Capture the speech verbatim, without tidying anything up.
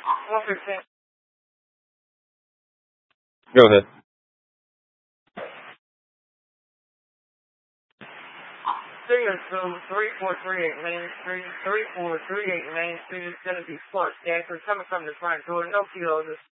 one fifteen. Go ahead. Singer two, three four three eight Main Street, three four three eight Main Street, Genevieve Clark, Stanford, coming from the front door, no key holders.